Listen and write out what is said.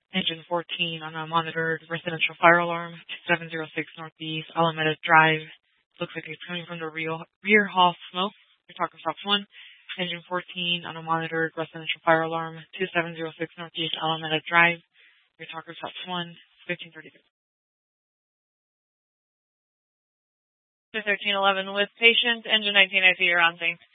Engine 14 on a monitored residential fire alarm, 2706 Northeast Alameda Drive. Looks like it's coming from the rear hall smoke. You're talking South 1. Engine 14 on a monitored residential fire alarm, 2706 Northeast Alameda Drive. You're talking South 1, 1532. 1311 with patient, engine 19, I see you're on, thanks.